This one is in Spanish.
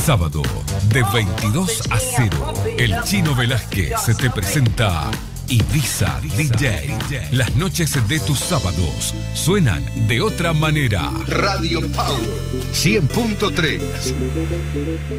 Sábado, de 22 a 0, el Chino Velázquez te presenta Ibiza DJ. Las noches de tus sábados suenan de otra manera. Radio Power 100.3.